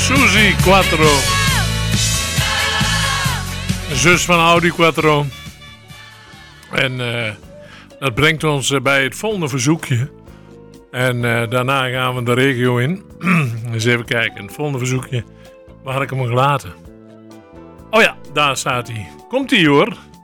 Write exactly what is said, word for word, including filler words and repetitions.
Suzy Quattro. Zus van Audi Quattro. En uh, dat brengt ons bij het volgende verzoekje. En uh, daarna gaan we de regio in. Eens even kijken. Het volgende verzoekje. Waar had ik hem gelaten? Oh ja, daar staat hij. Komt hij hoor.